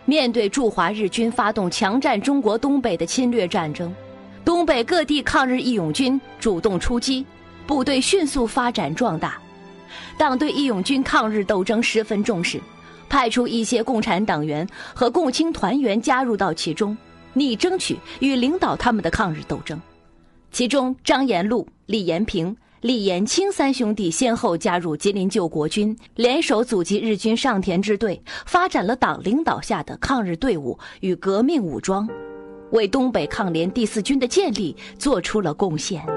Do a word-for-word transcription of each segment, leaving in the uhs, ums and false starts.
面对驻华日军发动强占中国东北的侵略战争，东北各地抗日义勇军主动出击，部队迅速发展壮大。党对义勇军抗日斗争十分重视，派出一些共产党员和共青团员加入到其中，拟争取与领导他们的抗日斗争。其中张延禄、李延平、李延清三兄弟先后加入吉林救国军，联手阻击日军上田支队，发展了党领导下的抗日队伍与革命武装，为东北抗联第四军的建立做出了贡献。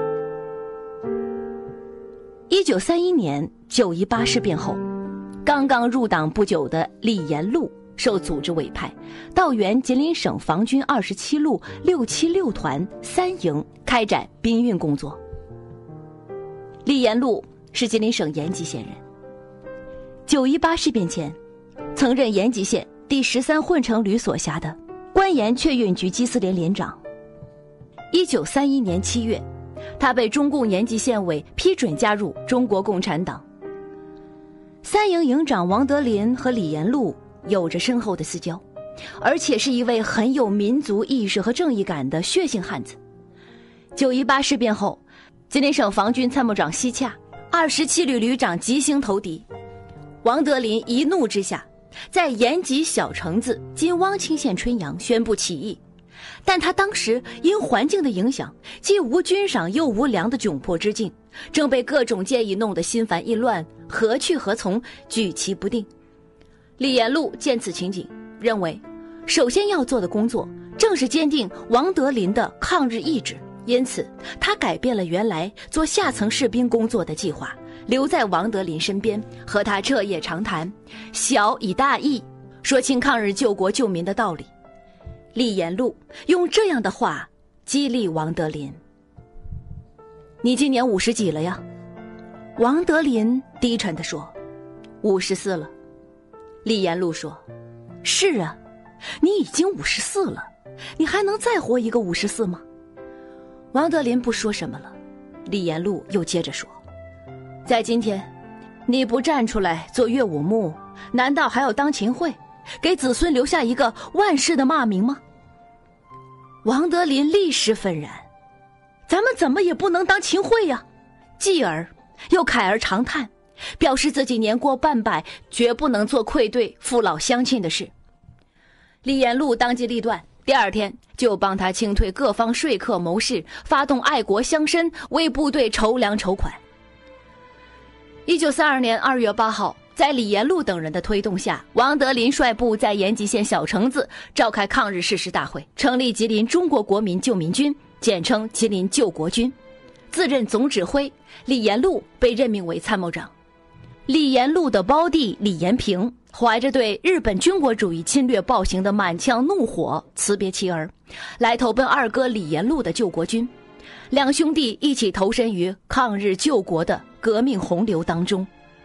一九三一年九一八事变后，刚刚入党不久的李延禄受组织委派，到原吉林省防军二十七路六七六团三营开展兵运工作。李延禄是吉林省延吉县人，九一八事变前，曾任延吉县第十三混成旅所辖的关盐确运局机司连连长。一九三一年七月，他被中共延吉县委批准加入中国共产党。三营营长王德林和李延禄有着深厚的私交，而且是一位很有民族意识和正义感的血性汉子。九一八事变后，吉林省防军参谋长西洽、二十七旅旅长吉星投敌，王德林一怒之下，在延吉小城子今汪清县春阳宣布起义。但他当时因环境的影响，既无军赏又无粮的窘迫之境，正被各种建议弄得心烦意乱，何去何从，举棋不定。李延禄见此情景，认为首先要做的工作正是坚定王德林的抗日意志，因此他改变了原来做下层士兵工作的计划，留在王德林身边，和他彻夜长谈，小以大义，说清抗日救国救民的道理。李延禄用这样的话激励王德林：你今年五十几了呀？王德林低沉地说：五十四了。李延禄说：是啊，你已经五十四了，你还能再活一个五十四吗？王德林不说什么了。李延禄又接着说：在今天，你不站出来做岳武穆，难道还要当秦桧，给子孙留下一个万世的骂名吗？王德林立时愤然：咱们怎么也不能当秦桧呀！继而又慨而长叹，表示自己年过半百，绝不能做愧对父老乡亲的事。李延禄当机立断，第二天就帮他清退各方说客谋士，发动爱国乡绅，为部队筹粮筹款。一九三二年二月八号，在李延禄等人的推动下，王德林率部在延吉县小城子召开抗日誓师大会，成立吉林中国国民救民军，简称吉林救国军，自任总指挥。李延禄被任命为参谋长。李延禄的胞弟李延平怀着对日本军国主义侵略暴行的满腔怒火，辞别妻儿，来投奔二哥李延禄的救国军。两兄弟一起投身于抗日救国的革命洪流当中。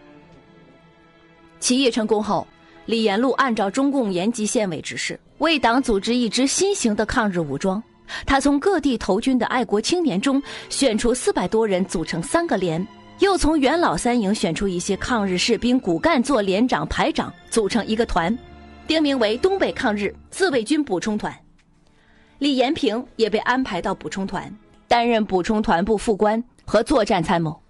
起义成功后，李延禄按照中共延吉县委指示，为党组织一支新型的抗日武装。他从各地投军的爱国青年中选出四百多人组成三个连，又从元老三营选出一些抗日士兵骨干做连长排长，组成一个团，定名为东北抗日自卫军补充团。李延平也被安排到补充团，担任补充团部副官和作战参谋。